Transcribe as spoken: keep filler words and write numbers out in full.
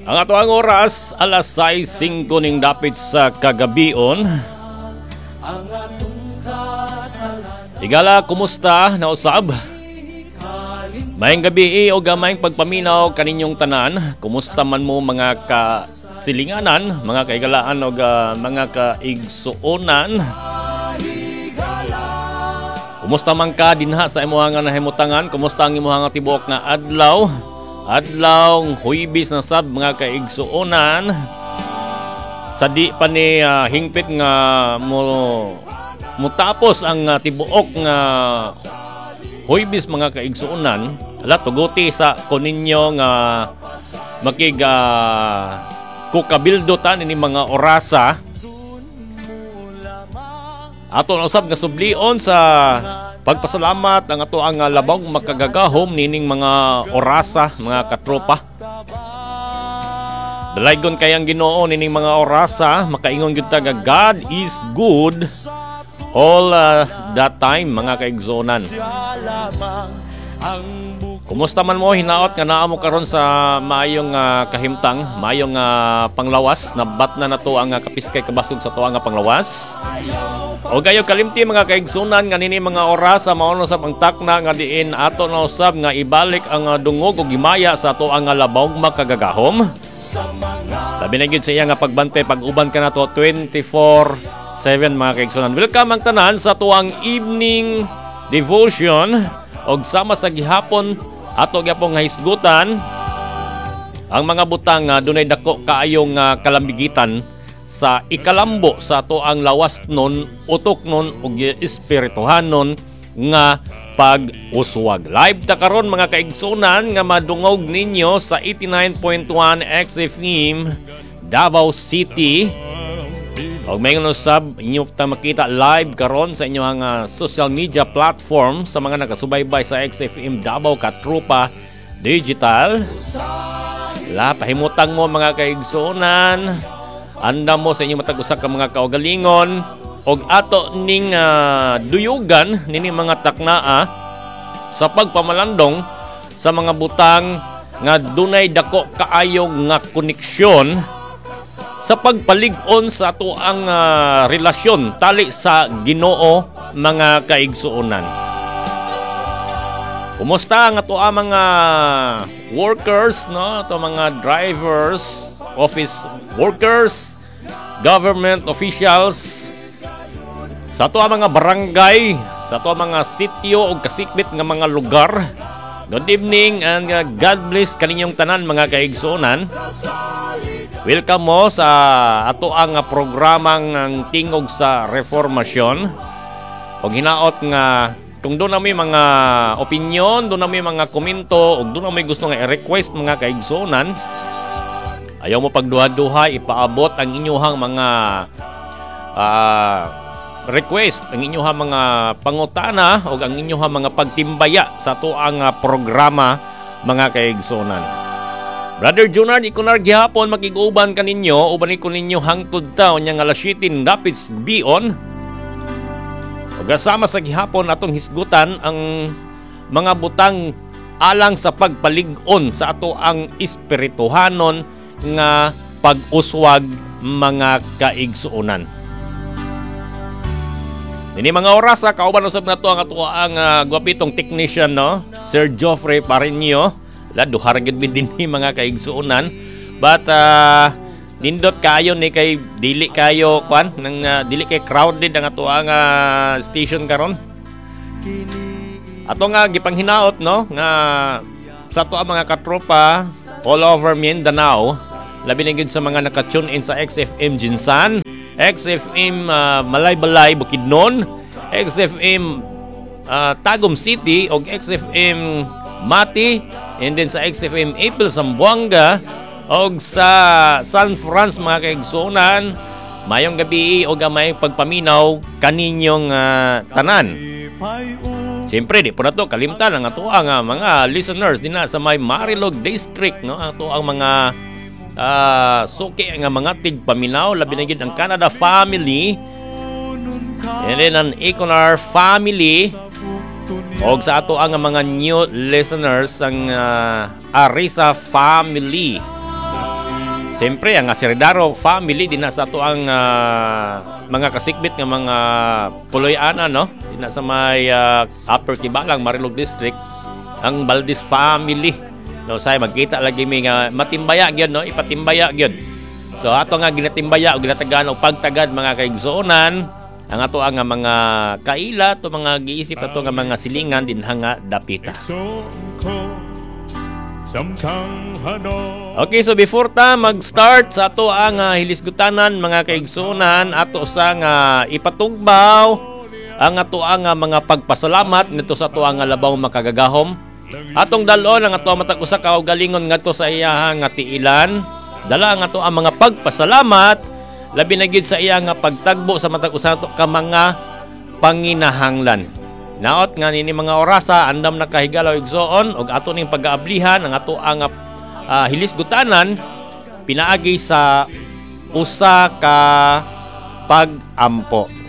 Ang ato ang oras, alas sais singko ning dapit sa kagabion. Igala, kumusta? Nausab? Mayang gabi o gamayng pagpaminaw kaninyong tanan. Kumusta man mo mga kasilinganan, mga kaigalaan o uh, mga kaigsuonan? Kumusta man ka dinha sa imuha nga nahimutangan? Kumusta ang imuha nga tibuok nga adlaw? Adlaw, huibis na sab mga kaigsuonan. Sa di pa ni uh, hingpit nga mo mutapos ang uh, tibuok nga huibis mga kaigsuonan. Ala, tuguti sa kuninyo nga makig uh, kukabildotan ini mga orasa. Ato na usab nga sublion sa pagpasalamat ang ato ang labang makagagahom nining mga orasa, mga katropa. Dalaygon kayang Ginoo nining mga orasa, makaingon gyud ta nga God is good all uh, that time mga kaigsuonan. Kumusta man mo hinaot nga naa mo karon sa maayong uh, kahimtang, maayong uh, panglawas, nabat na nato ang uh, kapiskay kabasog sa tuwa nga panglawas. O gayo kalimti mga kaigsunan nga nini mga oras sa maono sab ang takna nga diin ato na usab nga ibalik ang uh, dungog o gimaya sa ato ang uh, labaw makagagahom. Labi na gyud sa iya nga pagbantay pag-uban ka na to twenty-four seven mga kaigsunan. Welcome ang tanan sa tuwang evening devotion og sama sa gihapon ato gyapon nga hisgutan ang mga butang nga uh, dunay dako kaayong uh, kalambigitan sa ikalambo sa ato ang lawas nun, utok nun ug espirituhanon nga pag-uswag. Live ta karon mga kaigsunan nga madungog ninyo sa eighty-nine point one X F M Davao City. Og may usab inyo ta makita live karon sa inyo ang uh, social media platform sa mga nakasubaybay sa X F M Davao Katrupa Digital. La pahimutang mo mga kaigsunan. Anda mo sa inyong matag-usa ka mga kaugalingon og ato ning uh, duyugan nini mga taknaa sa pagpamalandong sa mga butang nga dunay dako kaayo nga koneksyon sa pagpalig-on sa ato ang uh, relasyon tali sa Ginoo mga kaigsuonan. Kumusta ang ato ang mga workers, no? Ato mga drivers, office workers, government officials, sa ato ang mga barangay, sa ato ang mga sityo o kasikbit nga mga lugar. Good evening and uh, God bless kaninyong tanan mga kaigsuonan. Welcome mo sa ato ang programang ng tingog sa reformasyon. O hinaot nga kung doon na may mga opinion, doon na may mga komento, o doon na may gusto nga i-request mga kaigsuonan, ayaw mo pagduha-duha, ipaabot ang inyuhang mga uh, request, ang inyuhang mga pangutana o ang inyuhang mga pagtimbaya sa tuang uh, programa mga kaigsuonan. Brother Junard, ikunar gihapon makiguban kaninyo, uban ko ninyo hangtod ta nya nga lasyitin dapit bion. O kasama sa gihapon atong hisgutan ang mga butang alang sa pagpalig-on sa ato ang espirituhanon nga pag-uswag mga kaigsuonan. Ini mga oras sa kauban usab nato ang ato ang uh, gwapitong technician, no, Sir Joffrey Parinio. La duhar gid dinhi mga kaigsuonan. But uh, nindot kayo ni kay dili kayo kwan nang uh, dili kay crowded ang ato ang uh, station karon. Ato nga gipanghinaot, no, nga sa ato ang mga katropa all over Mindanao, labi na gid sa mga naka-tune in sa X F M Jinsan, X F M uh, Malaybalay Bukidnon, X F M uh, Tagum City og X F M Mati, and then sa X F M April Zamboanga og sa San Francisco mga kaigsuonan. Mayong gabi o gamay pagpaminaw kaninyong uh, tanan. Siyempre, di po na to kalimtan ang ato ang uh, mga listeners din na sa may Marilog District, no? Ato ang mga uh, suki nga mga tigpaminaw, labi na gid ang Canada family, and then ang Econar family, og sa ato ang mga new listeners ang uh, Arisa family. Siyempre, ang Aseredaro family din na sa ato ang ah, mga kasikbit ng mga Puloy-ana, no? Din na sa may ah, Upper Tibalang, Marilog District, ang Valdez family. No, say magkita lagi mi nga matimbaya gyud, no? Ipatimbaya gyud. So ato nga ginatimbaya o ginatagan og pagtagad mga kaigsuonan, ang ato ang mga kaila to mga giisip ato nga mga silingan din nga dapita. Okay, so before ta mag-start sa ato ang uh, hilisgutanan mga kaigsunan, ato sa nga ipatugbaw ang ato ang uh, mga pagpasalamat nito sa ato ang labaw makagagahom. Atong dalon ang ato matag usa ka galingon ngadto sa iya nga tiilan. Dala ang ato ang mga pagpasalamat labi na gyud sa iya nga pagtagbo sa matag usa nato ka mga panginahanglan. Naot nga nini mga orasa andam na kahigalaw igsoon og ato ning pag-aablihan ang ato ang uh, hilisgutanan pinaagi sa usa ka pag-ampo.